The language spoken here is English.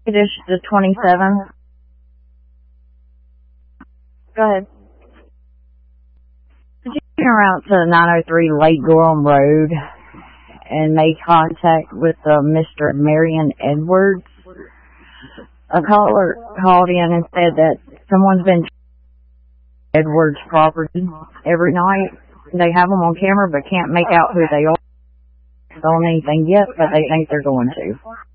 It is the 27th. Go ahead. Did you turn around to 903 Lake Gorham Road and make contact with Mr. Marion Edwards? A caller called in and said that someone's been Edwards' property every night. They have them on camera but can't make out who they are. Don't anything yet, but they think they're going to.